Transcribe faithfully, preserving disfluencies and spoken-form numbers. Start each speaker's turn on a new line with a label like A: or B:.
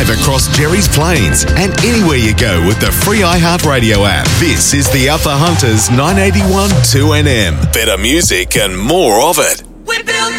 A: live across Jerry's Plains and anywhere you go with the free iHeartRadio app. This is the Upper Hunters nine eighty-one two N M. Better music and more of it.
B: We built